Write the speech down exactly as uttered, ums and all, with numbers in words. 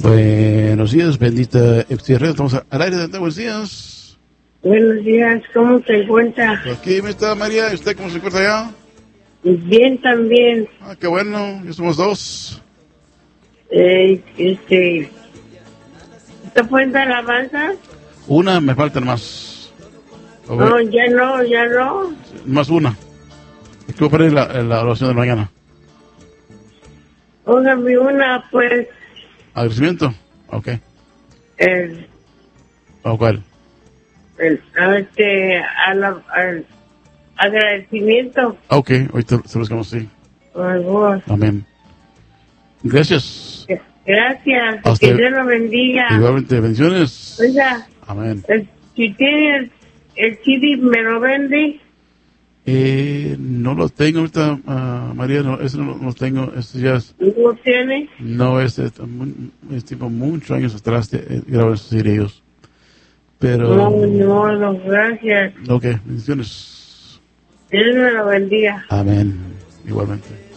Buenos días, bendita Gutiérrez. Estamos al aire de buenos días. Buenos días, ¿cómo se encuentra? Pues aquí me está María. ¿Y usted cómo se encuentra allá? Bien también. Ah, qué bueno. Ya somos dos. Eh, este, ¿te pueden dar alabanza? Una, me faltan más. A ver, No, ya no, ya no. más una. Es que voy a poner la, la oración de la mañana. Póngame una, pues, ¿Agradecimiento? Ok. el, ¿O cuál? el, a este, a la- al agradecimiento. Ok, ahorita se lo buscamos, sí. Por favor. Amén. Gracias. Gracias, A que usted. Dios lo bendiga. Igualmente, bendiciones. Oiga, Amén. el- si tiene el, el C D, ¿me lo vende? Eh, no lo tengo ahorita, uh, María, no, ese no, no lo tengo, ese ya es, ¿No lo tiene? no, ese es tipo muchos años atrás de eh, grabar esos videos, pero, No, no, no, gracias. ok, bendiciones, Dios me lo bendiga. amén, igualmente.